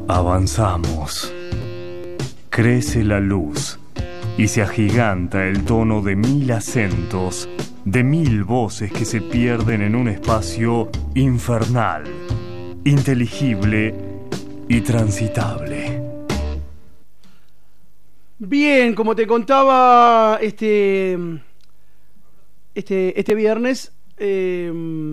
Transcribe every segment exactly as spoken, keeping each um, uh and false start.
Avanzamos. Crece la luz y se agiganta el tono de mil acentos, de mil voces que se pierden en un espacio infernal, inteligible y transitable. Bien, como te contaba, este este, este viernes eh,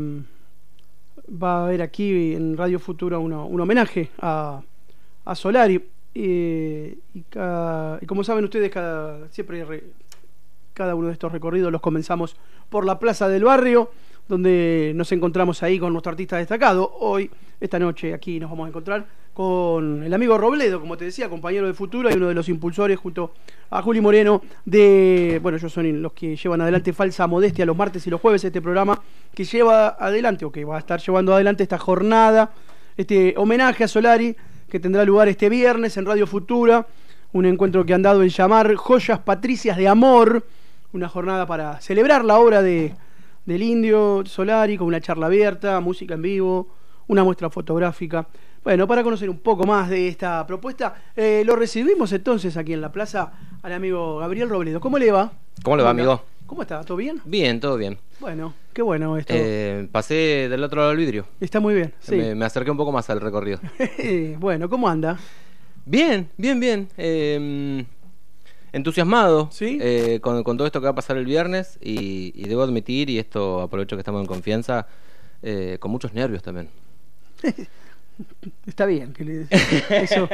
va a haber aquí en Radio Futura una, un homenaje a, a Solari. Eh, y, cada, y como saben ustedes, cada, siempre re, cada uno de estos recorridos los comenzamos por la Plaza del Barrio, donde nos encontramos ahí con nuestro artista destacado. Hoy, esta noche, aquí nos vamos a encontrar con el amigo Robledo, como te decía, compañero de Futura y uno de los impulsores junto a Juli Moreno de, bueno, ellos son los que llevan adelante Falsa Modestia los martes y los jueves, este programa que lleva adelante, o que va a estar llevando adelante esta jornada, este homenaje a Solari, que tendrá lugar este viernes en Radio Futura, un encuentro que han dado en llamar Joyas Patricias de Amor, una jornada para celebrar la obra de, del Indio Solari, con una charla abierta, música en vivo, una muestra fotográfica. Bueno, para conocer un poco más de esta propuesta, eh, lo recibimos entonces aquí en la plaza al amigo Gabriel Robledo. ¿Cómo le va? ¿Cómo le va, amigo? ¿Cómo está? ¿Todo bien? Bien, todo bien. Bueno, qué bueno esto. Eh, pasé del otro lado del vidrio. Está muy bien, sí. Me, me acerqué un poco más al recorrido. Bueno, ¿cómo anda? Bien, bien, bien. Eh, entusiasmado, ¿sí? eh, con, con todo esto que va a pasar el viernes y, y debo admitir, y esto aprovecho que estamos en confianza, eh, con muchos nervios también. Está bien, que le, eso,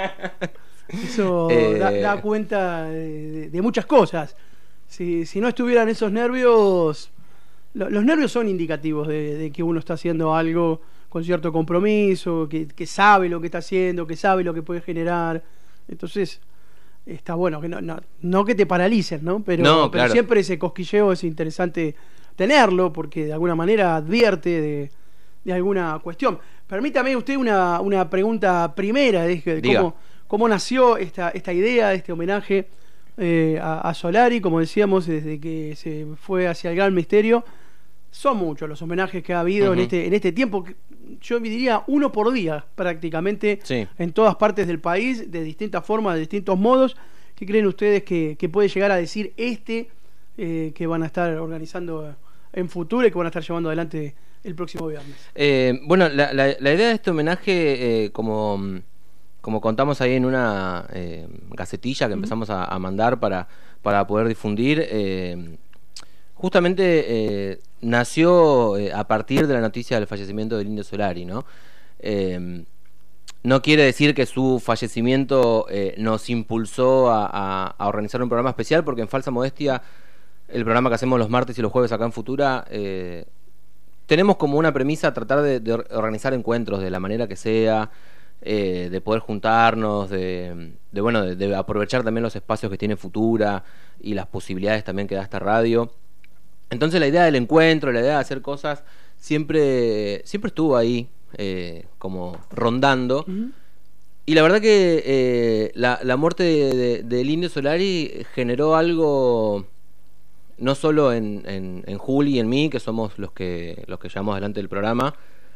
eso eh, da, da cuenta de, de, de muchas cosas. Si, si no estuvieran esos nervios, lo, los nervios son indicativos de, de que uno está haciendo algo con cierto compromiso, que, que sabe lo que está haciendo, que sabe lo que puede generar. Entonces, está bueno, que no, no, no que te paralicen, ¿no? Pero, no, pero claro. Siempre ese cosquilleo es interesante tenerlo, porque de alguna manera advierte de, de alguna cuestión. Permítame usted una, una pregunta primera, de, de cómo, cómo nació esta, esta idea de este homenaje eh, a, a Solari. Como decíamos, desde que se fue hacia el Gran Misterio, son muchos los homenajes que ha habido uh-huh. en este en este tiempo, yo diría uno por día prácticamente, sí. En todas partes del país, de distintas formas, de distintos modos. ¿Qué creen ustedes que, que puede llegar a decir este eh, que van a estar organizando en Futura y que van a estar llevando adelante el próximo viernes? Eh, bueno, la, la, la idea de este homenaje, eh, como, como contamos ahí en una eh, gacetilla que uh-huh. empezamos a, a mandar para, para poder difundir, eh, justamente eh, nació eh, a partir de la noticia del fallecimiento del Indio Solari, ¿no? Eh, no quiere decir que su fallecimiento eh, nos impulsó a, a, a organizar un programa especial, porque en Falsa Modestia, el programa que hacemos los martes y los jueves acá en Futura, eh, tenemos como una premisa tratar de, de organizar encuentros de la manera que sea, eh, de poder juntarnos, de, de bueno, de, de aprovechar también los espacios que tiene Futura y las posibilidades también que da esta radio. Entonces la idea del encuentro, la idea de hacer cosas siempre siempre estuvo ahí, eh, como rondando. Uh-huh. Y la verdad que eh, la, la muerte de, de, del Indio Solari generó algo, no solo en, en, en Juli y en mí, que somos los que los que llevamos adelante el programa,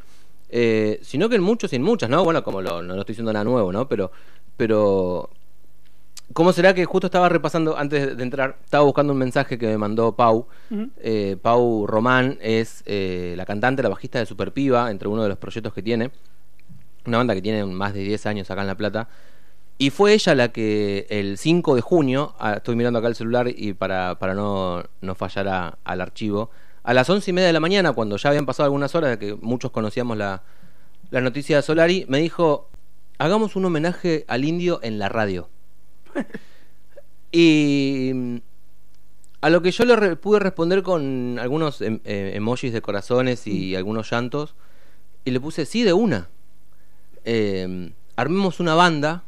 eh, sino que en muchos y en muchas, ¿no? Bueno, como lo, no, no estoy diciendo nada nuevo, ¿no? Pero, pero ¿cómo será que justo estaba repasando, antes de entrar, estaba buscando un mensaje que me mandó Pau? Uh-huh. eh, Pau Román es eh, la cantante, la bajista de Super Piba, entre uno de los proyectos que tiene, una banda que tiene más de diez años acá en La Plata. Y fue ella la que el cinco de junio, ah, estoy mirando acá el celular y para, para no, no fallar a, al archivo, a las once y media de la mañana, cuando ya habían pasado algunas horas de que muchos conocíamos la, la noticia de Solari, me dijo: hagamos un homenaje al Indio en la radio. Y a lo que yo le re- pude responder con algunos em, eh, emojis de corazones y mm. algunos llantos, y le puse: sí, de una. Eh, armemos una banda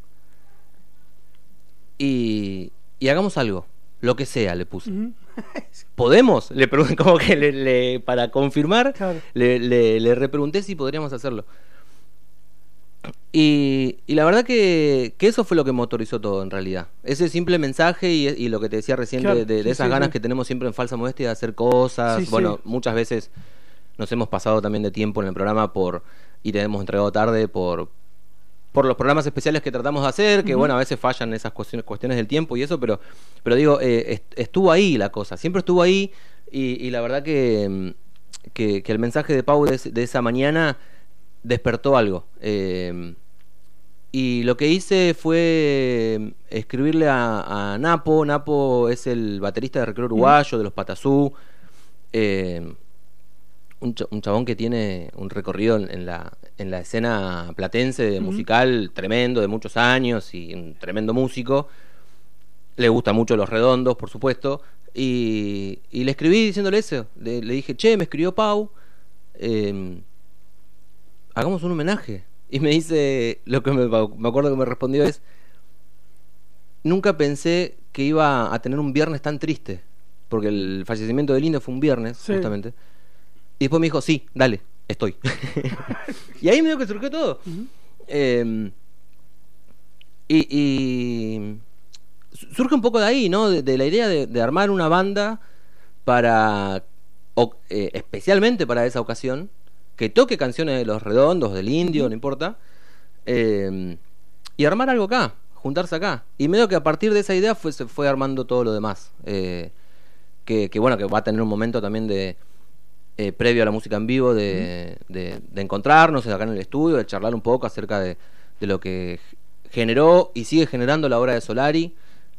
y, y hagamos algo, lo que sea, le puse. Uh-huh. ¿Podemos? Le pregunté, como que le, le, para confirmar, claro. le, le, le repregunté si podríamos hacerlo. Y, y la verdad que, que eso fue lo que motorizó todo, en realidad. Ese simple mensaje y, y lo que te decía recién, claro, de, de, de sí, esas sí, ganas sí. que tenemos siempre en Falsa Modestia de hacer cosas. Sí, bueno, sí. muchas veces nos hemos pasado también de tiempo en el programa por y te hemos entregado tarde por por los programas especiales que tratamos de hacer, que uh-huh. bueno, a veces fallan esas cuestiones, cuestiones del tiempo y eso, pero, pero digo, eh, est- estuvo ahí la cosa, siempre estuvo ahí, y, y la verdad que, que, que el mensaje de Pau de, de esa mañana despertó algo. Eh, y lo que hice fue escribirle a, a Napo. Napo es el baterista de Recreo Uruguayo, uh-huh. de los Patazú, eh, un, ch- un chabón que tiene un recorrido en, en la en la escena platense, uh-huh. musical, tremendo, de muchos años, y un tremendo músico. Le gusta mucho Los Redondos, por supuesto, y, y le escribí diciéndole eso. Le, le dije, che, me escribió Pau, eh, hagamos un homenaje. Y me dice, lo que me, me acuerdo que me respondió es, nunca pensé que iba a tener un viernes tan triste, porque el fallecimiento del Indio fue un viernes, sí. justamente. Y después me dijo, sí, dale, estoy. Y ahí me dio que surgió todo. Uh-huh. Eh, y, y surge un poco de ahí, ¿no? De, de la idea de, de armar una banda para, o, eh, especialmente para esa ocasión, que toque canciones de Los Redondos, del Indio, uh-huh. no importa, eh, y armar algo acá, juntarse acá. Y medio que a partir de esa idea fue, se fue armando todo lo demás. Eh, que, que bueno, que va a tener un momento también de eh, previo a la música en vivo, de, uh-huh. de, de encontrarnos acá en el estudio, de charlar un poco acerca de, de lo que generó y sigue generando la obra de Solari,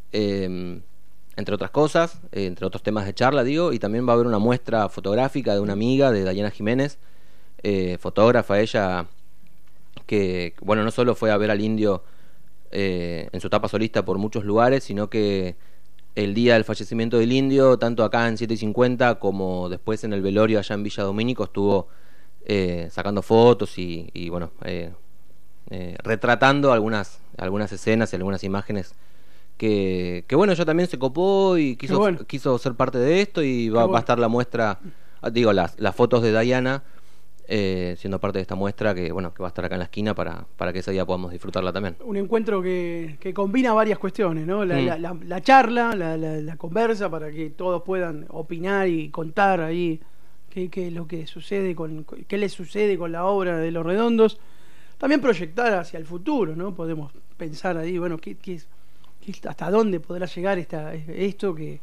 eh, entre otras cosas, eh, entre otros temas de charla, digo, y también va a haber una muestra fotográfica de una amiga, de Dayana Jiménez, eh, fotógrafa ella, que bueno, no solo fue a ver al Indio eh, en su etapa solista por muchos lugares, sino que el día del fallecimiento del Indio, tanto acá en siete y cincuenta como después en el velorio allá en Villa Domínico, estuvo eh, sacando fotos y, y bueno, eh, eh, retratando algunas, algunas escenas y algunas imágenes que, que bueno, ella también se copó y quiso, bueno. quiso ser parte de esto, y va, bueno. va a estar la muestra, digo, las, las fotos de Dayana Eh, siendo parte de esta muestra que bueno que va a estar acá en la esquina para, para que ese día podamos disfrutarla también. Un encuentro que, que combina varias cuestiones, ¿no? La, mm. la, la, la charla, la, la, la conversa, para que todos puedan opinar y contar ahí qué, qué es lo que sucede con qué les sucede con la obra de Los Redondos. También proyectar hacia el futuro, ¿no? Podemos pensar ahí, bueno, qué, qué, qué, hasta dónde podrá llegar esta, esto que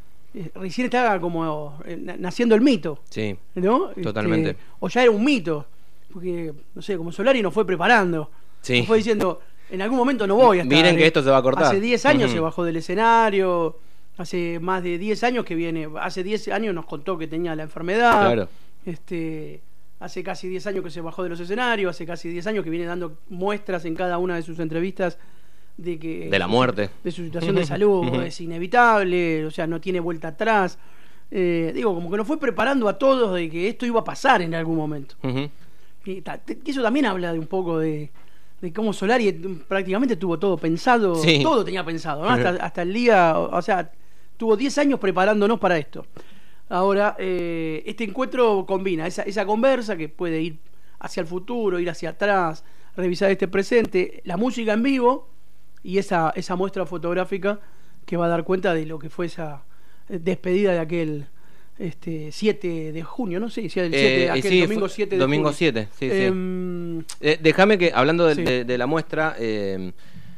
recién estaba como eh, naciendo el mito. Sí, ¿no? Totalmente. Este, o ya era un mito, porque, no sé, como Solari nos fue preparando. Sí. Nos fue diciendo, en algún momento no voy a estar. Miren que esto se va a cortar. Hace diez años uh-huh. se bajó del escenario, hace más de diez años que viene, hace diez años nos contó que tenía la enfermedad. Claro. Este, hace casi diez años que se bajó de los escenarios, hace casi diez años que viene dando muestras en cada una de sus entrevistas de que de la muerte, de su situación de salud es inevitable, o sea, no tiene vuelta atrás. Eh, digo, como que nos fue preparando a todos de que esto iba a pasar en algún momento. Uh-huh. Y ta, te, eso también habla de un poco de, de cómo Solari prácticamente tuvo todo pensado, sí. todo tenía pensado, ¿no? hasta, hasta el día, o sea, tuvo diez años preparándonos para esto. Ahora, eh, este encuentro combina esa, esa conversa que puede ir hacia el futuro, ir hacia atrás, revisar este presente, la música en vivo, y esa, esa muestra fotográfica que va a dar cuenta de lo que fue esa despedida de aquel este siete de junio, ¿no? Sí, sí, el siete, eh, aquel sí, domingo siete de domingo junio. siete, sí, eh, sí. Eh, déjame que, hablando de, sí. de, de la muestra, eh,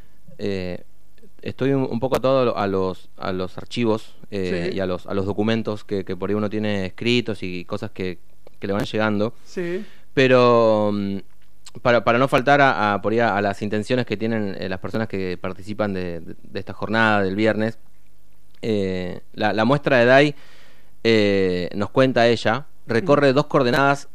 eh, estoy un, un poco atado a los a los archivos eh, sí. y a los a los documentos que, que por ahí uno tiene escritos y cosas que, que le van llegando. Sí. Pero Para, para no faltar a, a, por ahí a, a las intenciones que tienen eh, las personas que participan de, de, de esta jornada del viernes, eh, la, la muestra de Day, eh, nos cuenta ella, recorre mm. dos coordenadas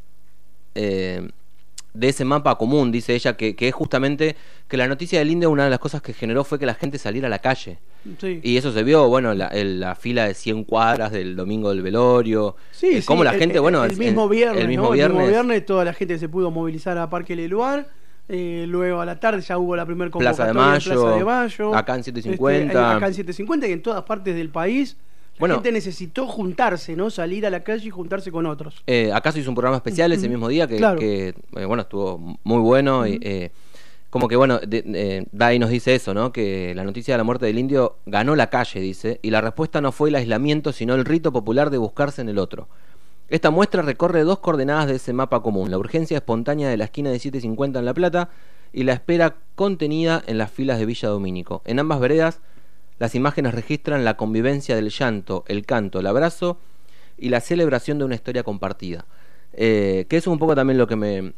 eh, de ese mapa común, dice ella, que, que es justamente que la noticia del Indio, una de las cosas que generó fue que la gente saliera a la calle. Sí. Y eso se vio, bueno, la, el, la fila de cien cuadras del domingo del velorio. Sí, eh, cómo sí, la gente, el, bueno... El, el mismo viernes, el mismo ¿no? viernes, el mismo viernes toda la gente se pudo movilizar a Parque Leluar. Eh, luego a la tarde ya hubo la primera convocatoria Plaza de Mayo, en Plaza de Mayo. Acá en siete cincuenta. Este, acá en siete cincuenta y en todas partes del país. La bueno, gente necesitó juntarse, ¿no? Salir a la calle y juntarse con otros. Eh, acá se hizo un programa especial ese mismo día que, claro. que eh, bueno, estuvo muy bueno. Uh-huh. y, eh, como que, bueno, de, eh, Dai nos dice eso, ¿no? Que la noticia de la muerte del Indio ganó la calle, dice, y la respuesta no fue el aislamiento, sino el rito popular de buscarse en el otro. Esta muestra recorre dos coordenadas de ese mapa común: la urgencia espontánea de la esquina de siete cincuenta en La Plata y la espera contenida en las filas de Villa Domínico. En ambas veredas, las imágenes registran la convivencia del llanto, el canto, el abrazo y la celebración de una historia compartida. Eh, que eso es un poco también lo que me...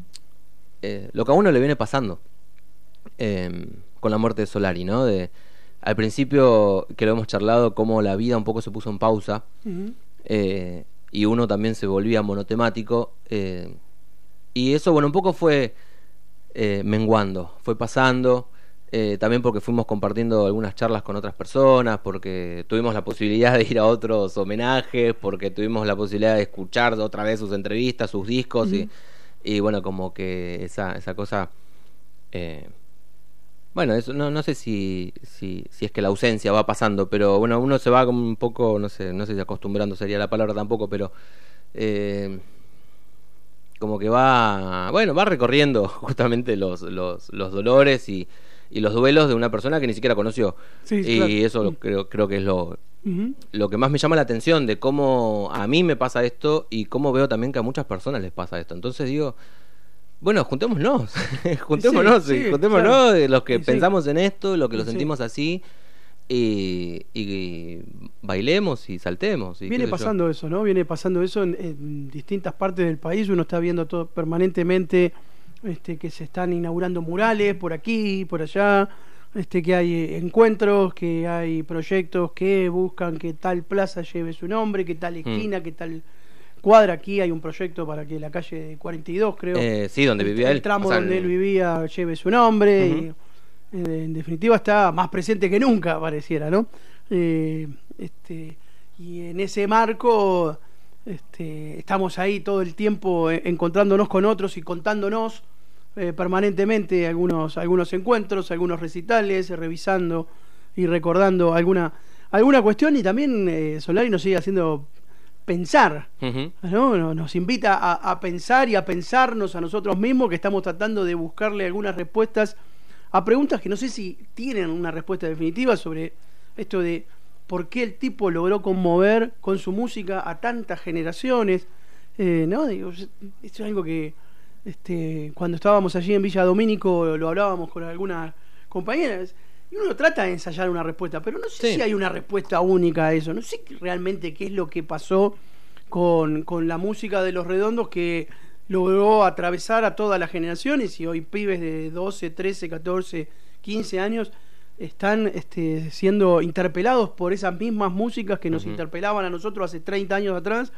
Eh, lo que a uno le viene pasando eh, con la muerte de Solari, ¿no? De, al principio, que lo hemos charlado, cómo la vida un poco se puso en pausa, uh-huh. eh, y uno también se volvía monotemático, eh, y eso, bueno, un poco fue eh, menguando, fue pasando, eh, también porque fuimos compartiendo algunas charlas con otras personas, porque tuvimos la posibilidad de ir a otros homenajes, porque tuvimos la posibilidad de escuchar otra vez sus entrevistas, sus discos, uh-huh. y, y bueno, como que esa, esa cosa... Eh, Bueno, eso no, no sé si, si si es que la ausencia va pasando, pero bueno, uno se va como un poco, no sé, no sé si acostumbrando sería la palabra tampoco, pero eh, como que va, bueno, va recorriendo justamente los los, los dolores y, y los duelos de una persona que ni siquiera conoció. Sí, y claro. Eso lo, creo creo que es lo uh-huh. lo que más me llama la atención de cómo a mí me pasa esto y cómo veo también que a muchas personas les pasa esto. Entonces digo, bueno, juntémonos, juntémonos, sí, sí, juntémonos, claro. De los que sí, pensamos sí. en esto, los que lo sentimos sí. así, y, y bailemos y saltemos. Y Viene pasando yo. eso, ¿no? Viene pasando eso en, en distintas partes del país. Uno está viendo todo permanentemente este, que se están inaugurando murales por aquí, por allá, este, que hay encuentros, que hay proyectos que buscan que tal plaza lleve su nombre, que tal esquina, mm. que tal... cuadra. Aquí hay un proyecto para que la calle cuarenta y dos, creo, eh, sí, donde vivía el, él, el tramo o sea, donde él vivía lleve su nombre. Uh-huh. Y, eh, en definitiva está más presente que nunca, pareciera, ¿no? Eh, este, y en ese marco este, estamos ahí todo el tiempo eh, encontrándonos con otros y contándonos eh, permanentemente algunos, algunos encuentros, algunos recitales, eh, revisando y recordando alguna, alguna cuestión. Y también eh, Solari nos sigue haciendo pensar, uh-huh. ¿no? Nos invita a, a pensar y a pensarnos a nosotros mismos, que estamos tratando de buscarle algunas respuestas a preguntas que no sé si tienen una respuesta definitiva sobre esto de por qué el tipo logró conmover con su música a tantas generaciones, eh, ¿no? Digo, esto es algo que este, cuando estábamos allí en Villa Domínico lo hablábamos con algunas compañeras y uno trata de ensayar una respuesta, pero no sé sí. si hay una respuesta única a eso. No sé realmente qué es lo que pasó con, con la música de Los Redondos, que logró atravesar a todas las generaciones, y hoy pibes de doce, trece, catorce, quince años están este, siendo interpelados por esas mismas músicas que nos uh-huh. interpelaban a nosotros hace treinta años atrás.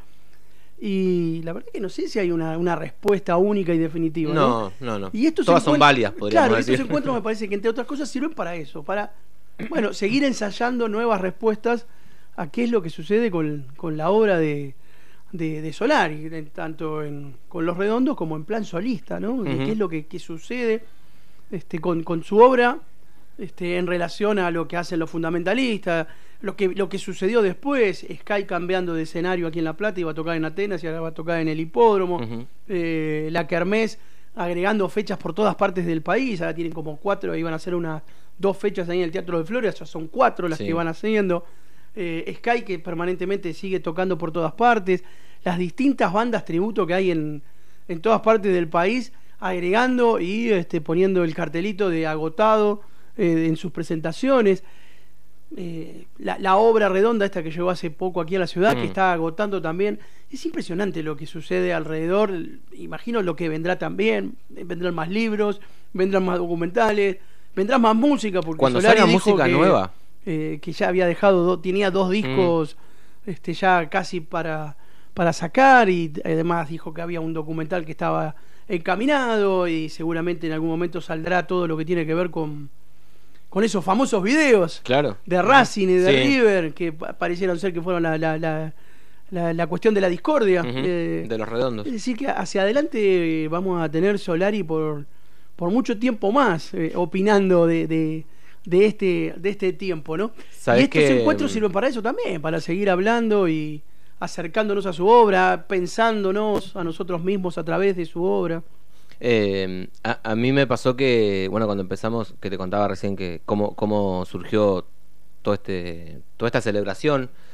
Y la verdad es que no sé si hay una, una respuesta única y definitiva. No, no, no. no. Y estos Todas son válidas, podríamos claro, decir. Estos encuentros me parece que, entre otras cosas, sirven para eso, para bueno, seguir ensayando nuevas respuestas a qué es lo que sucede con, con la obra de, de, de Solari, tanto en, con Los Redondos como en plan solista, ¿no? Uh-huh. Qué es lo que, que sucede este, con, con su obra este, en relación a lo que hacen los fundamentalistas. Lo que, lo que sucedió después, Sky cambiando de escenario aquí en La Plata, iba a tocar en Atenas y ahora va a tocar en el Hipódromo. Uh-huh. eh, la Kermés agregando fechas por todas partes del país, ahora tienen como cuatro, iban a hacer unas dos fechas ahí en el Teatro de Flores, ya son cuatro las sí. que van haciendo. eh, Sky, que permanentemente sigue tocando por todas partes, las distintas bandas tributo que hay en, en todas partes del país, agregando y este, poniendo el cartelito de agotado eh, en sus presentaciones. Eh, la, la obra redonda esta que llegó hace poco aquí a la ciudad, mm. que está agotando también. Es impresionante lo que sucede alrededor. Imagino lo que vendrá también. Vendrán más libros, vendrán más documentales, vendrá más música, porque cuando Solari salga dijo música que, nueva eh, que ya había dejado do, tenía dos discos mm. este, ya casi para, para sacar, y además dijo que había un documental que estaba encaminado, y seguramente en algún momento saldrá todo lo que tiene que ver con con esos famosos videos claro. de Racing y de sí. River, que parecieron ser que fueron la, la, la, la, la cuestión de la discordia. Uh-huh. eh, de Los Redondos. Es decir, que hacia adelante vamos a tener Solari por, por mucho tiempo más, eh, opinando de, de, de, este, de este tiempo, ¿no? Y estos que... encuentros sirven para eso también, para seguir hablando y acercándonos a su obra, pensándonos a nosotros mismos a través de su obra. Eh, a, a mí me pasó que, bueno, cuando empezamos, que te contaba recién que cómo, cómo surgió todo este, toda esta celebración,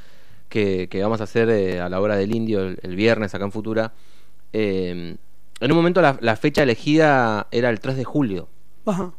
que, que vamos a hacer eh, a la hora del Indio el, el viernes acá en Futura. Eh, en un momento la, la fecha elegida era el tres de julio. Ajá.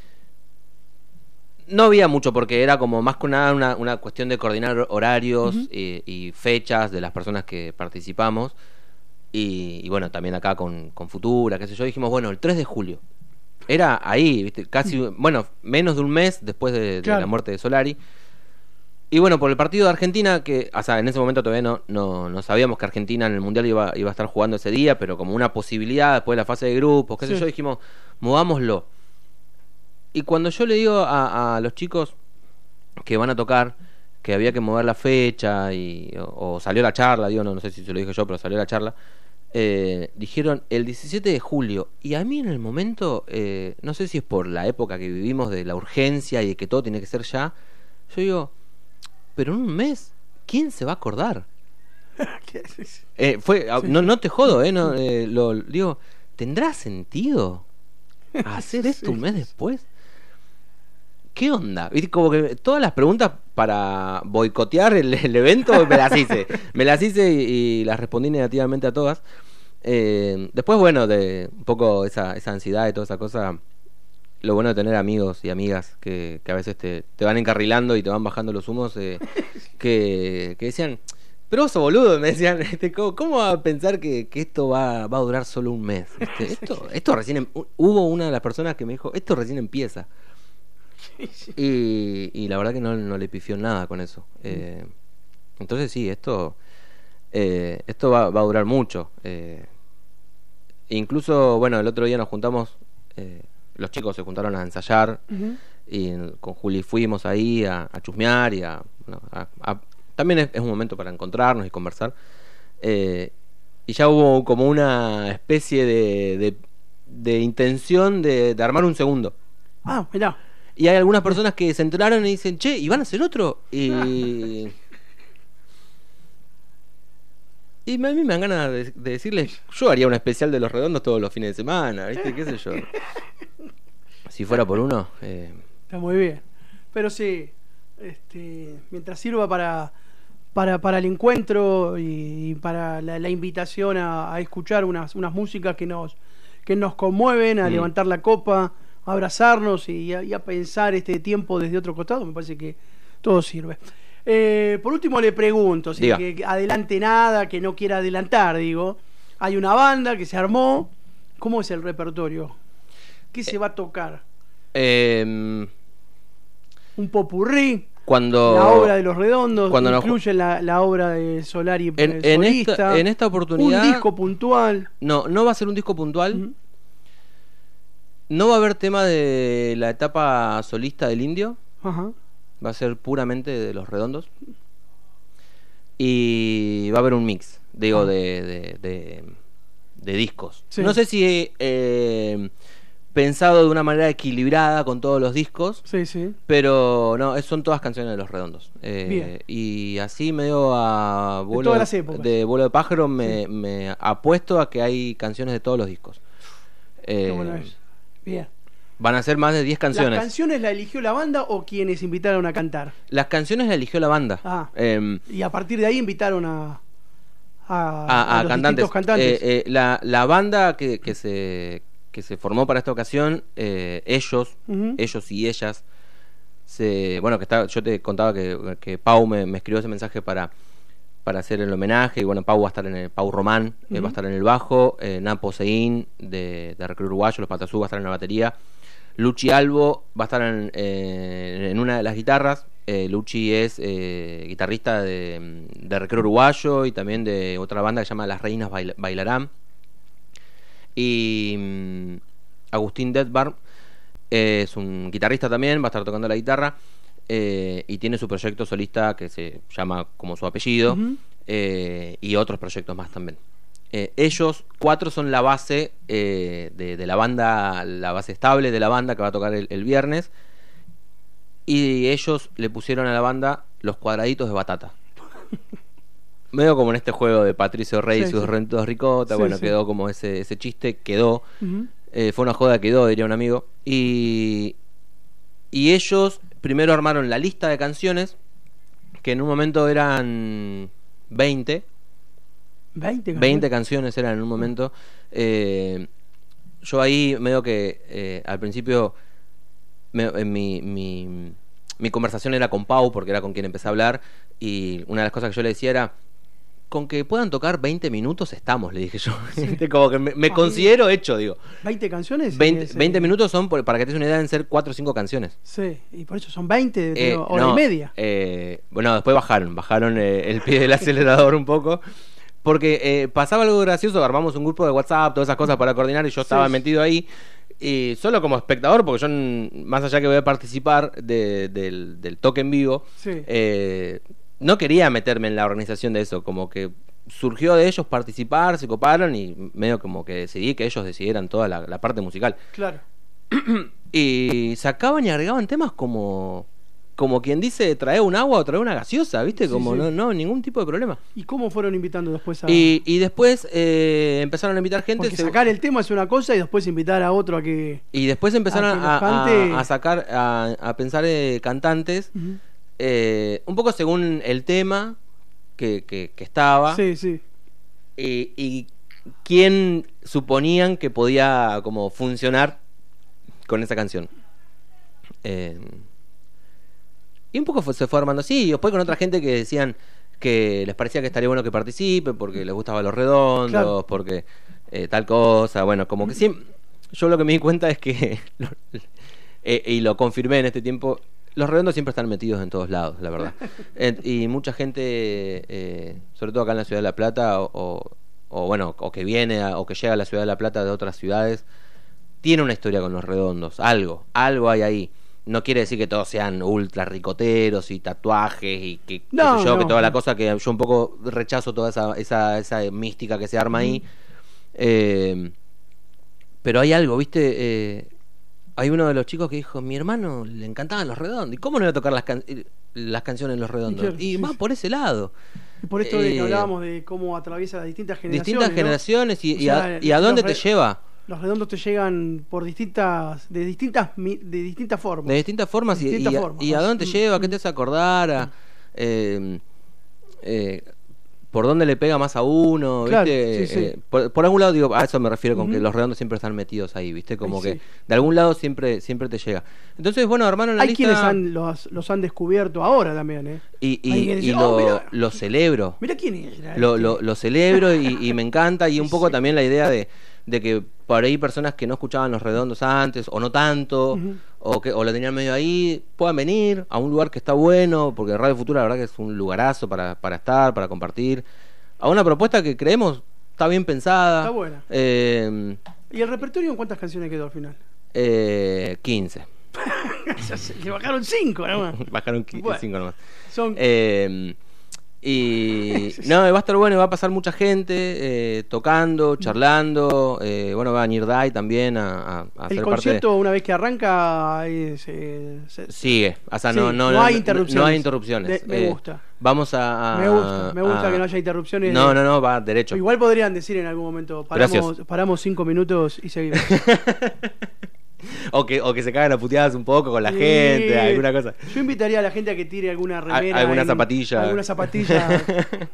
No había mucho porque era como más que nada una, una cuestión de coordinar horarios uh-huh. y, y fechas de las personas que participamos. Y, y bueno, también acá con, con Futura, qué sé yo, dijimos, bueno, el tres de julio. Era ahí, ¿viste? Casi, bueno, menos de un mes después de, de claro. la muerte de Solari. Y bueno, por el partido de Argentina, que, o sea, en ese momento todavía no, no, no sabíamos que Argentina en el Mundial iba, iba a estar jugando ese día, pero como una posibilidad después de la fase de grupos, qué sí. sé yo, dijimos, movámoslo. Y cuando yo le digo a, a los chicos que van a tocar que había que mover la fecha y o, o salió la charla, digo, no, no sé si se lo dije yo, pero salió la charla, eh, dijeron el diecisiete de julio. Y a mí en el momento, eh, no sé si es por la época que vivimos de la urgencia y de que todo tiene que ser ya, yo digo, pero en un mes, ¿quién se va a acordar? eh, fue sí. no, no te jodo, eh, no, eh, lo, digo, ¿tendrá sentido hacer esto sí. un mes después? ¿Qué onda? Como que todas las preguntas para boicotear el, el evento me las hice. Me las hice y, y las respondí negativamente a todas. Eh, después, bueno, de un poco esa, esa ansiedad y toda esa cosa, lo bueno de tener amigos y amigas que, que a veces te, te van encarrilando y te van bajando los humos, eh, que, que decían, pero vos sos boludo, me decían, este, ¿cómo, ¿cómo va a pensar que, que esto va, va a durar solo un mes? Este, esto, esto recién, em, hubo una de las personas que me dijo, esto recién empieza. Y, y la verdad que no, no le pifió nada con eso. Eh, entonces sí, esto eh, esto va, va a durar mucho. Eh, incluso, bueno, el otro día nos juntamos, eh, los chicos se juntaron a ensayar uh-huh. y con Juli fuimos ahí a, a chusmear y a, bueno, a, a también es, es un momento para encontrarnos y conversar. Eh, y ya hubo como una especie de, de, de intención de, de armar un segundo. Ah, mirá. Y hay algunas personas que se enteraron y dicen, che, ¿y van a hacer otro? Y y a mí me dan ganas de, de decirles, yo haría un especial de Los Redondos todos los fines de semana, ¿viste? ¿Qué sé yo? Si fuera por uno. Eh... Está muy bien. Pero sí, este, mientras sirva para, para, para el encuentro y, y para la, la invitación a, a escuchar unas, unas músicas que nos, que nos conmueven, a mm. levantar la copa, a abrazarnos y a, y a pensar este tiempo desde otro costado, me parece que todo sirve. Eh, por último le pregunto, si que, que adelante nada, que no quiera adelantar, digo, hay una banda que se armó, ¿cómo es el repertorio? ¿Qué se va a tocar? Eh, un popurrí, cuando la obra de Los Redondos, cuando incluye no, la, la obra de Solari en, en solista, esta, en esta oportunidad un disco puntual. No, no va a ser un disco puntual. Uh-huh. No va a haber tema de la etapa solista del Indio. Ajá. Va a ser puramente de Los Redondos. Y va a haber un mix, digo, ah. de, de, de, de discos. Sí. No sé si eh, pensado de una manera equilibrada con todos los discos. Sí, sí. Pero no, son todas canciones de Los Redondos. Eh, Bien. Y así medio a vuelo de, todas las épocas. de vuelo de pájaro me, sí. me apuesto a que hay canciones de todos los discos. Eh, Qué bueno es. Bien. Van a ser más de diez canciones. ¿Las canciones la eligió la banda o quienes invitaron a cantar? Las canciones la eligió la banda. Ah. Eh, y a partir de ahí invitaron a a, a, a, a los cantantes. cantantes. Eh, eh, la, la banda que, que se que se formó para esta ocasión, eh, ellos, uh-huh. ellos y ellas, se, bueno, que está, yo te contaba que, que Pau me, me escribió ese mensaje para para hacer el homenaje, y bueno, Pau va a estar en el, Pau Román uh-huh. eh, va a estar en el bajo, eh, Napo Seguín de, de Recreo Uruguayo, Los Patasú va a estar en la batería, Luchi Albo va a estar en, eh, en una de las guitarras. eh, Luchi es eh, guitarrista de, de Recreo Uruguayo y también de otra banda que se llama Las Reinas Bail- Bailarán, y um, Agustín Detbar eh, es un guitarrista también, va a estar tocando la guitarra. Eh, y tiene su proyecto solista que se llama como su apellido, uh-huh. eh, y otros proyectos más también. Eh, ellos cuatro son la base eh, de, de la banda, la base estable de la banda que va a tocar el, el viernes, y ellos le pusieron a la banda los cuadraditos de batata. Medio como en este juego de Patricio Rey y sí, sus sí. rentos ricota, sí, bueno, sí. quedó como ese, ese chiste, quedó, uh-huh. eh, fue una joda, quedó, diría un amigo, y, y ellos primero armaron la lista de canciones que en un momento eran veinte. veinte canciones. veinte canciones eran en un momento. Eh, yo ahí medio que eh, al principio me, eh, mi, mi, mi conversación era con Pau, porque era con quien empecé a hablar, y una de las cosas que yo le decía era: con que puedan tocar veinte minutos estamos, le dije yo. Sí. Como que me, me considero hecho, digo. ¿veinte canciones? veinte, Es, veinte eh, minutos son, por, para que te des una idea, deben ser cuatro o cinco canciones. Sí, y por eso son veinte, Eh, digo, hora no, y media. Eh, bueno, después bajaron, bajaron eh, el pie del acelerador un poco. Porque eh, pasaba algo gracioso, armamos un grupo de WhatsApp, todas esas cosas para coordinar, y yo estaba Sí. metido ahí. Y solo como espectador, porque yo, más allá que voy a participar de, del, del toque en vivo, Sí. eh, no quería meterme en la organización de eso. Como que surgió de ellos participar, se coparon, y medio como que decidí que ellos decidieran toda la, la parte musical. Claro. Y sacaban y agregaban temas como como quien dice, trae un agua o trae una gaseosa, ¿viste? Sí, Como sí. no no ningún tipo de problema. ¿Y cómo fueron invitando después a...? Y, y después eh, empezaron a invitar gente. Porque se- sacar el tema es una cosa y después invitar a otro a que... Y después empezaron a que a, lo cante. a- a sacar, a, a pensar eh, cantantes, Ujú. eh, un poco según el tema que, que, que estaba, Sí, sí. y, y quién suponían que podía como funcionar con esa canción. Eh, y un poco fue- se fue armando así, y después con otra gente que decían que les parecía que estaría bueno que participe, porque les gustaba Los Redondos, Claro. porque eh, tal cosa, bueno, como que siempre... Yo lo que me di cuenta es que, lo- eh, y lo confirmé en este tiempo, Los Redondos siempre están metidos en todos lados, la verdad. Eh, y mucha gente, eh, sobre todo acá en la Ciudad de La Plata, o, o, o bueno, o que viene a- o que llega a la Ciudad de La Plata de otras ciudades, tiene una historia con Los Redondos, algo, algo hay ahí. No quiere decir que todos sean ultra ricoteros y tatuajes y que, qué No, sé yo, no. que toda la cosa, que yo un poco rechazo toda esa, esa, esa mística que se arma ahí. Eh, pero hay algo, ¿viste? Eh, hay uno de los chicos que dijo: mi hermano le encantaban Los Redondos. ¿Y cómo no iba a tocar las, can- las canciones de Los Redondos? Claro, Y sí, va sí. por ese lado. Y por esto de que Eh, hablábamos de cómo atraviesa las distintas generaciones. Distintas ¿no? generaciones y, O y a, sea, y a los dónde re- te lleva. Los redondos te llegan por distintas, de distintas, mi- de distintas formas. De distintas formas, De y, distintas y a, formas. y a dónde te Mm, lleva, mm. qué te hace acordar, a, eh, eh, por dónde le pega más a uno, Claro, ¿viste? sí, sí. Eh, por, por algún lado, digo, a eso me refiero con Ujú. que Los Redondos siempre están metidos ahí, ¿viste? Como Ay, que sí. de algún lado siempre siempre te llega. Entonces, bueno, armaron la Hay lista quienes han, los, los han descubierto ahora también, ¿eh? y, y, Hay quienes y dicen, lo, "Oh, mirá". lo celebro. Mira quién era. Lo, este. lo, lo celebro y, y me encanta, y un poco Sí. también la idea de, de que por ahí personas que no escuchaban Los Redondos antes o no tanto, Ujú. o que o lo tenían medio ahí, puedan venir a un lugar que está bueno, porque Radio Futura la verdad que es un lugarazo para, para estar, para compartir, a una propuesta que creemos está bien pensada. Está buena. Eh, ¿Y el repertorio en cuántas canciones quedó al final? eh, quince. Ya se- Le bajaron cinco, nomás. Bajaron qui- Bueno. cinco nomás. Son... Eh, y no, va a estar bueno, va a pasar mucha gente eh, tocando, charlando. Eh, bueno, va a venir Dai también a, a, a el ser parte. concierto, una vez que arranca, es, eh, se- Sigue, o sea, Sí, no, no, no hay interrupciones. No hay interrupciones. De- me Eh, gusta. Vamos a, a- me gusta, me gusta a- que no haya interrupciones. No, no, no, va derecho. Igual podrían decir en algún momento, paramos, Gracias. paramos cinco minutos y seguimos. O que, o que se cagan a puteadas un poco con la Sí. gente, alguna cosa. Yo invitaría a la gente a que tire alguna remera. alguna en- zapatilla. Alguna zapatilla.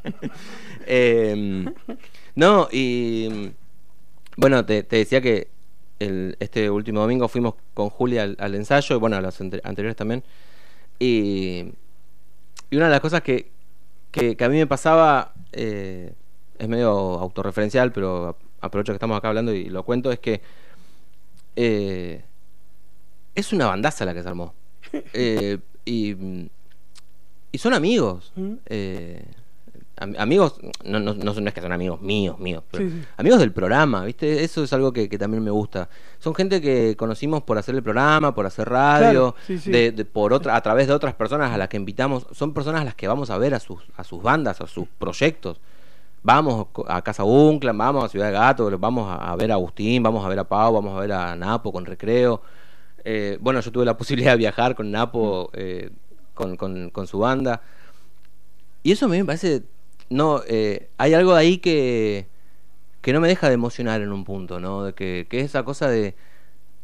Eh, no, y bueno, te, te decía que el, este último domingo fuimos con Julia al, al ensayo, y bueno, a los ante- anteriores también. Y, y una de las cosas que, que, que a mí me pasaba, eh, es medio autorreferencial, pero aprovecho que estamos acá hablando y lo cuento, es que eh, es una bandaza la que se armó. Eh, y, y son amigos. ¿Mm? Eh, am- amigos, no, no, no, son- no es que son amigos míos, míos, pero Sí, sí. amigos del programa, ¿viste? Eso es algo que, que también me gusta. Son gente que conocimos por hacer el programa, por hacer radio, Claro, sí, sí. De, de- por otra, a través de otras personas a las que invitamos. Son personas a las que vamos a ver a sus, a sus bandas, a sus proyectos. Vamos a Casa Unclan, vamos a Ciudad de Gato, vamos a, a ver a Agustín, vamos a ver a Pau, vamos a ver a Napo con Recreo. Eh, bueno, yo tuve la posibilidad de viajar con Napo, eh, con, con, con su banda. Y eso a mí me parece... No, eh, hay algo ahí que, que no me deja de emocionar en un punto, ¿no? De que, que es esa cosa de...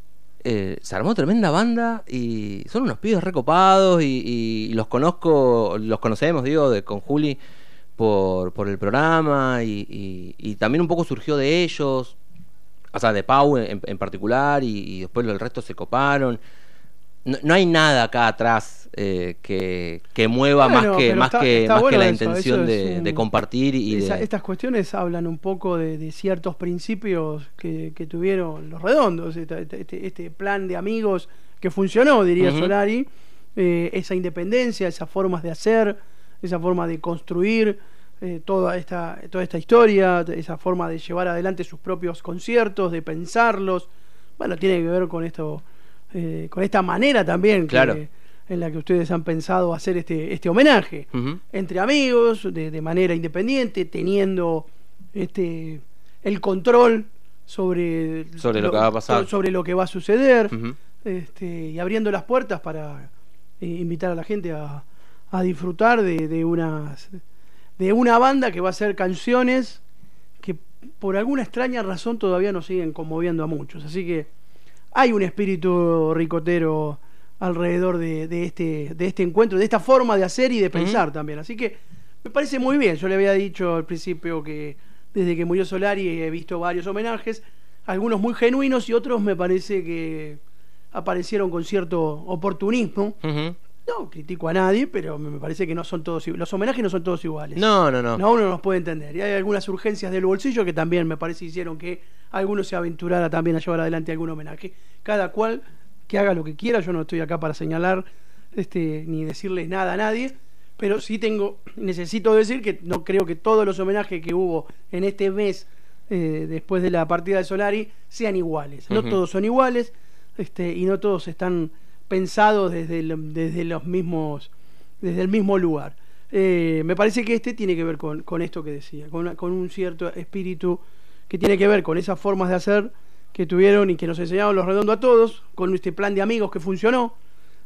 eh, se armó tremenda banda y son unos pibes recopados y, y, y los conozco, los conocemos, digo, de, con Juli por, por el programa y, y, y también un poco surgió de ellos, o sea, de Pau en, en particular y, y después el resto se coparon. No, no hay nada acá atrás eh, que, que mueva bueno, más que más está, que está más bueno que la eso, intención eso de, un, de compartir y esa, de... estas cuestiones hablan un poco de, de ciertos principios que, que tuvieron los Redondos, este, este, este plan de amigos que funcionó, diría uh-huh. Solari, eh, esa independencia, esas formas de hacer, esa forma de construir eh, toda esta toda esta historia, esa forma de llevar adelante sus propios conciertos, de pensarlos. Bueno, tiene que ver con esto. Eh, con esta manera también claro. que, en la que ustedes han pensado hacer este este homenaje uh-huh. entre amigos, de, de manera independiente, teniendo este el control sobre, sobre lo, lo que va a pasar, sobre lo que va a suceder uh-huh. este, y abriendo las puertas para eh, invitar a la gente a, a disfrutar de, de unas de una banda que va a hacer canciones que por alguna extraña razón todavía nos siguen conmoviendo a muchos, así que hay un espíritu ricotero alrededor de, de este de este encuentro, de esta forma de hacer y de pensar uh-huh. también. Así que me parece muy bien. Yo le había dicho al principio que desde que murió Solari he visto varios homenajes, algunos muy genuinos y otros me parece que aparecieron con cierto oportunismo. Uh-huh. No critico a nadie, pero me parece que no son todos los homenajes no son todos iguales. No, no, no. No, uno los puede entender. Y hay algunas urgencias del bolsillo que también me parece hicieron que alguno se aventurara también a llevar adelante algún homenaje. Cada cual que haga lo que quiera. Yo no estoy acá para señalar este ni decirles nada a nadie, pero sí tengo necesito decir que no creo que todos los homenajes que hubo en este mes eh, después de la partida de Solari sean iguales. No uh-huh. todos son iguales este y no todos están pensados desde, el, desde los mismos desde el mismo lugar. Eh, me parece que este tiene que ver con, con esto que decía, con, una, con un cierto espíritu que tiene que ver con esas formas de hacer que tuvieron y que nos enseñaron los Redondos a todos, con este plan de amigos que funcionó,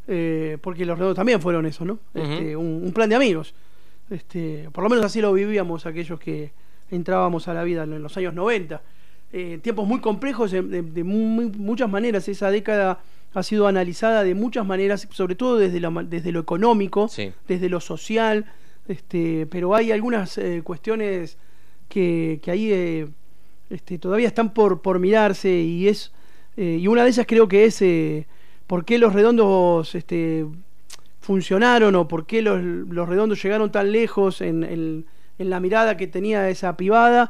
eh, porque los Redondos también fueron eso, ¿no? Uh-huh. Este, un, un plan de amigos. Este, por lo menos así lo vivíamos aquellos que entrábamos a la vida en los años noventa. Eh, tiempos muy complejos de, de, de muy, muchas maneras. Esa década ha sido analizada de muchas maneras, sobre todo desde lo, desde lo económico, sí. desde lo social, este, pero hay algunas eh, cuestiones que, que ahí eh, este, todavía están por, por mirarse y es eh, y una de ellas creo que es eh, por qué los Redondos este, funcionaron o por qué los, los Redondos llegaron tan lejos en, en, en la mirada que tenía esa pibada.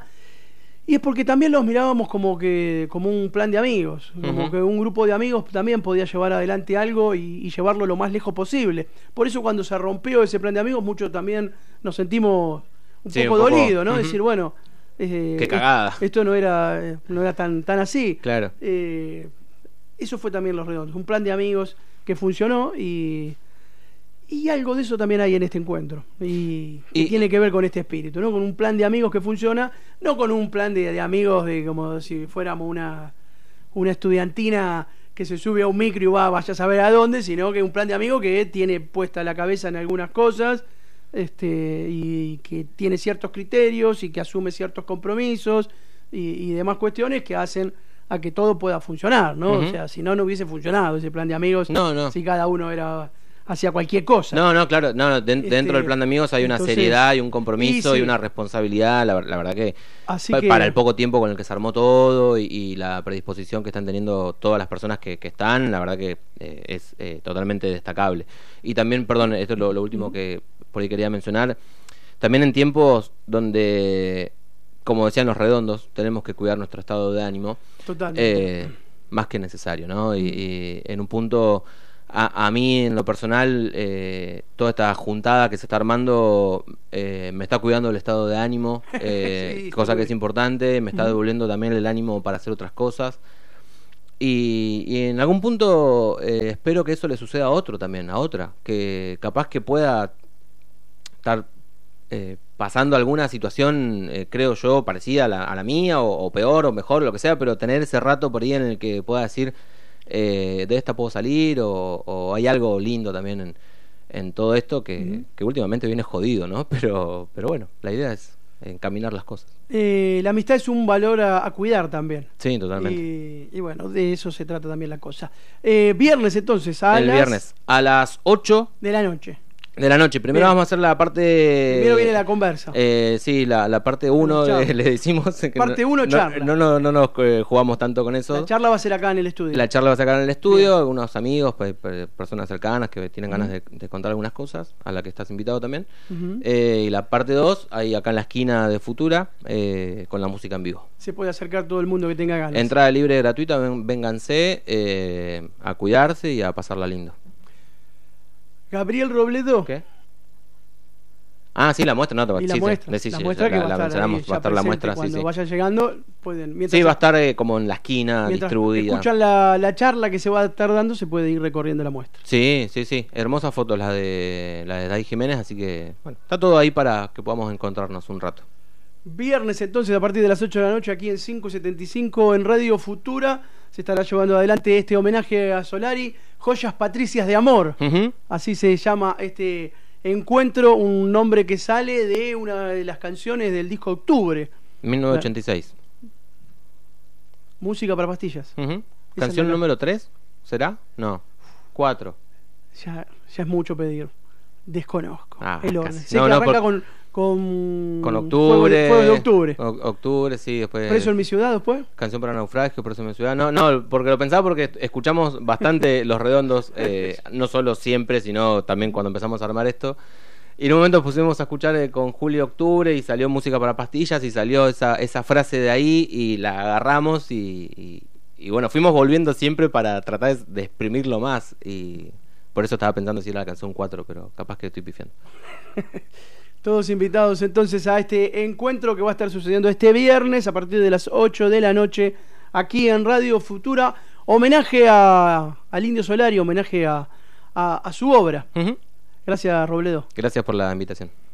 Y es porque también los mirábamos como que como un plan de amigos, como uh-huh. que un grupo de amigos también podía llevar adelante algo y, y llevarlo lo más lejos posible. Por eso cuando se rompió ese plan de amigos, muchos también nos sentimos un sí, poco un poco, dolidos, ¿no? Uh-huh. Decir, bueno, eh, qué cagada. Esto no era no era tan tan así. Claro. Eh, eso fue también Los Redondos, un plan de amigos que funcionó y Y algo de eso también hay en este encuentro. Y, y, y tiene que ver con este espíritu, ¿no? Con un plan de amigos que funciona, no con un plan de, de amigos de como si fuéramos una, una estudiantina que se sube a un micro y va vaya a saber a dónde, sino que un plan de amigos que tiene puesta la cabeza en algunas cosas, este, y que tiene ciertos criterios y que asume ciertos compromisos y, y demás cuestiones que hacen a que todo pueda funcionar, ¿no? Uh-huh. O sea, si no, no hubiese funcionado ese plan de amigos, no, no. si cada uno era hacia cualquier cosa. No, no, claro, no, no, de, este, dentro del plan de amigos hay una entonces, seriedad y un compromiso y, y, sí. y una responsabilidad, la, la verdad que, Así pa, que para el poco tiempo con el que se armó todo y, y la predisposición que están teniendo todas las personas que, que están, la verdad que eh, es eh, totalmente destacable. Y también, perdón, esto es lo, lo último que por ahí quería mencionar, también en tiempos donde, como decían los Redondos, tenemos que cuidar nuestro estado de ánimo, eh, más que necesario, ¿no? Y, y en un punto... A, a mí, en lo personal, eh, toda esta juntada que se está armando eh, me está cuidando el estado de ánimo, eh, sí, cosa sí. que es importante, me está devolviendo también el ánimo para hacer otras cosas. Y, y en algún punto eh, espero que eso le suceda a otro también, a otra, que capaz que pueda estar eh, pasando alguna situación, eh, creo yo, parecida a la, a la mía, o, o peor, o mejor, lo que sea, pero tener ese rato por ahí en el que pueda decir... Eh, de esta puedo salir o, o hay algo lindo también en, en todo esto que, uh-huh. que últimamente viene jodido, ¿no? Pero, pero bueno, la idea es encaminar las cosas. Eh, la amistad es un valor a, a cuidar también. Sí, totalmente. Y, y bueno, de eso se trata también la cosa. Eh, viernes entonces, a El las viernes, a las ocho de la noche. de la noche. Primero Bien. vamos a hacer la parte... Primero viene la conversa. Eh, sí, la, la parte uno Charla. le decimos. Que Parte no- uno, no, charla. No, no, no nos eh, jugamos tanto con eso. La charla va a ser acá en el estudio. La charla va a sacar en el estudio, Bien. algunos amigos, pues, pues, personas cercanas que tienen ganas Ujú. de, de contar algunas cosas, a la que estás invitado también. Ujú. Eh, y la parte dos, ahí acá en la esquina de Futura, eh, con la música en vivo. Se puede acercar todo el mundo que tenga ganas. Entrada libre y gratuita, ven- vénganse eh, a cuidarse y a pasarla lindo. Gabriel Robledo. ¿Qué? Ah, sí, la muestra, no, te Y la sí, sí, muestra, sí, la sí, muestra la- que va la a estar ahí mencionamos, ya va a estar la presente. muestra, sí, Cuando sí. vayan llegando, pueden... mientras- Sí, va a estar eh, como en la esquina, mientras distribuida. escuchan la, la charla que se va a estar dando, se puede ir recorriendo la muestra. Sí, sí, sí. Hermosas fotos las de la de Dai Jiménez, así que bueno, está todo ahí para que podamos encontrarnos un rato. Viernes entonces a partir de las ocho de la noche aquí en quinientos setenta y cinco en Radio Futura se estará llevando adelante este homenaje a Solari, Joyas Patricias de Amor. Ujú. Así se llama este encuentro, un nombre que sale de una de las canciones del disco Octubre, mil novecientos ochenta y seis. Música para pastillas. Ujú. Esa ¿Canción es la- número tres? ¿Será? No. cuatro. Ya, ya es mucho pedir. Desconozco Ah, el orden. casi. Sé No, que no, arranca por- con, con Con Fuego octubre. de, Fuego de Octubre. O- octubre, sí, después. Preso en mi ciudad después. Canción para naufragio, por eso en mi ciudad. No, no, porque lo pensaba porque escuchamos bastante Los Redondos, eh, no solo siempre, sino también cuando empezamos a armar esto. Y en un momento pusimos a escuchar eh, con Julio Octubre y salió música para pastillas y salió esa, esa frase de ahí y la agarramos y, y, y bueno, fuimos volviendo siempre para tratar de, de exprimirlo más y por eso estaba pensando si era la canción cuatro, pero capaz que estoy pifiando. Todos invitados entonces a este encuentro que va a estar sucediendo este viernes a partir de las ocho de la noche aquí en Radio Futura. Homenaje a, al Indio Solari, homenaje a, a, a su obra. Ujú. Gracias, Robledo. Gracias por la invitación.